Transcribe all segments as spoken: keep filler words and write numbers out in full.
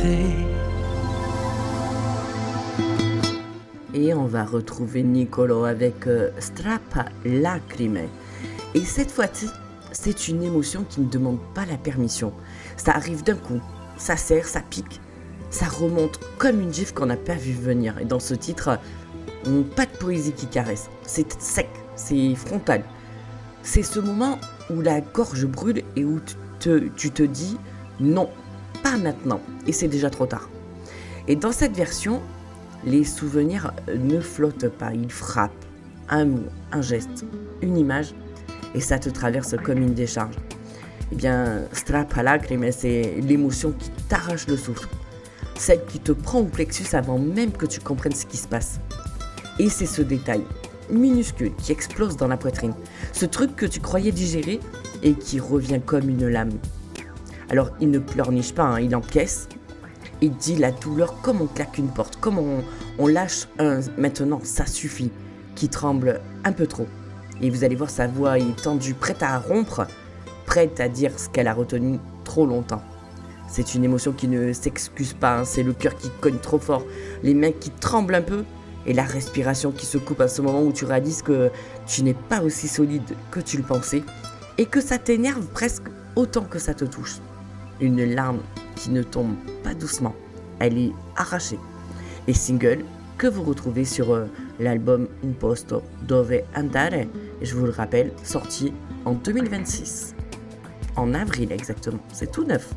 Et on va retrouver Niccolò avec euh, Strappa Lacrime. Et cette fois-ci, c'est une émotion qui ne demande pas la permission. Ça arrive d'un coup, ça serre, ça pique, ça remonte comme une gifle qu'on n'a pas vu venir. Et dans ce titre, on, pas de poésie qui caresse. C'est sec, c'est frontal. C'est ce moment où la gorge brûle et où tu te, tu te dis non, pas maintenant. Et c'est déjà trop tard. Et dans cette version, les souvenirs ne flottent pas, ils frappent. Un mot, un geste, une image, et ça te traverse comme une décharge. Eh bien, Strappa Lacrime, c'est l'émotion qui t'arrache le souffle. Celle qui te prend au plexus avant même que tu comprennes ce qui se passe. Et c'est ce détail minuscule qui explose dans la poitrine. Ce truc que tu croyais digérer et qui revient comme une lame. Alors, il ne pleurniche pas, hein, il encaisse. Il dit la douleur comme on claque une porte, comme on, on lâche un « maintenant, ça suffit » qui tremble un peu trop. Et vous allez voir, sa voix est tendue, prête à rompre, prête à dire ce qu'elle a retenu trop longtemps. C'est une émotion qui ne s'excuse pas, hein, c'est le cœur qui cogne trop fort, les mains qui tremblent un peu et la respiration qui se coupe à ce moment où tu réalises que tu n'es pas aussi solide que tu le pensais et que ça t'énerve presque autant que ça te touche. Une larme qui ne tombe pas doucement, elle est arrachée. Et single que vous retrouvez sur euh, l'album Un posto dove andare, et je vous le rappelle, sorti en deux mille vingt-six, en avril exactement, c'est tout neuf.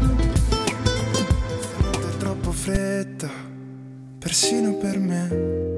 Troppo fretta, persino per me.